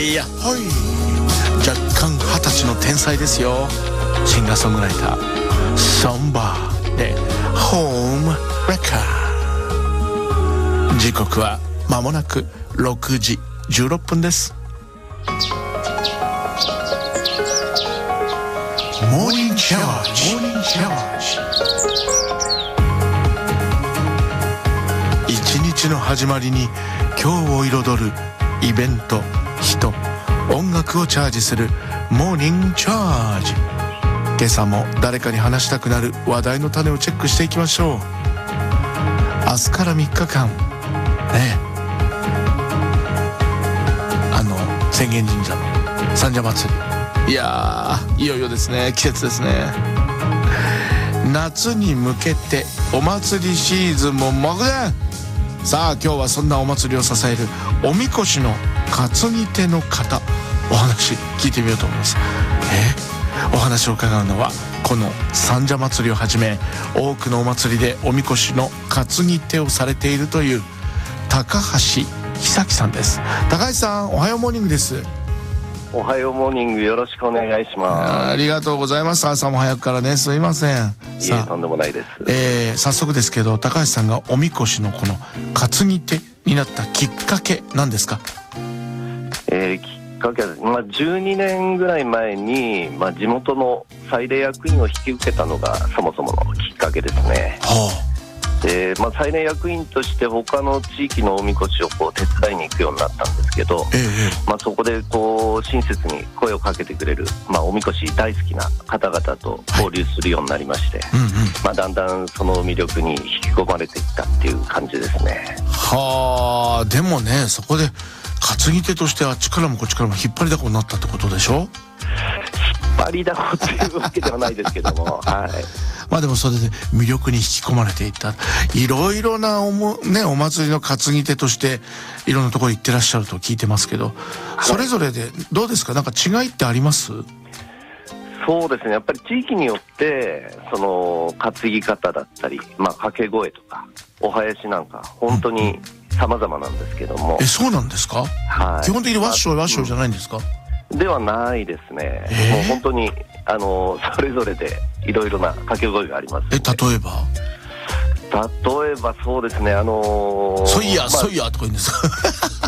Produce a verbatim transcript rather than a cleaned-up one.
いやほい、若干二十歳の天才ですよ。シンガーソングライターソンバーでホームレカー。時刻は間もなくろくじじゅうろっぷんです。モーニングチャージ、モーニングチャージ。一日の始まりに今日を彩るイベント、人、音楽をチャージするモーニングチャージ。今朝も誰かに話したくなる話題の種をチェックしていきましょう。明日からみっかかんね、あの浅間神社の三社祭り、いやーいよいよですね。季節ですね。夏に向けてお祭りシーズンも目前。さあ今日はそんなお祭りを支えるおみこしの担ぎ手の方、お話聞いてみようと思います。えお話を伺うのはこの三社祭りをはじめ多くのお祭りでおみこしの担ぎ手をされているという高橋久樹さんです。高橋さん、おはようモーニングです。 おはようモーニング、よろしくお願いします。 ありがとうございます。朝も早くからね、すいません。 いえ、とんでもないです。 えー、早速ですけど、高橋さんがおみこしのこの担ぎ手になったきっかけなんですか？ えー、きっかけは、まあ、じゅうにねんぐらい前に、まあ、地元の祭礼役員を引き受けたのがそもそものきっかけですね。はあ。でまあ、祭礼役員として他の地域のおみこしをこう手伝いに行くようになったんですけど、ええまあ、そこでこう親切に声をかけてくれる、まあ、おみこし大好きな方々と交流するようになりまして、はいうんうんまあ、だんだんその魅力に引き込まれていったっていう感じですね。 はあ、でもね、そこで担ぎ手としてあっちからもこっちからも引っ張りだこになったってことでしょ？ 引っ張りだこっていうわけではないですけどもはいまあでもそれで魅力に引き込まれていった。いろいろなおも、ね、お祭りの担ぎ手としていろんなところ行ってらっしゃると聞いてますけど、はい、それぞれでどうですか？なんか違いってあります？ そうですね、やっぱり地域によってその担ぎ方だったり、まあ、掛け声とかお囃子なんか本当に様々なんですけども、 うん、えそうなんですか？はい、基本的に和尚和尚じゃないんですか？ うん、ではないですね、えー、もう本当にあのそれぞれでいろいろな掛け声があります。 え例えば例えばそうですね、あのー、 そいや、まあ、そいやとか言うんですか？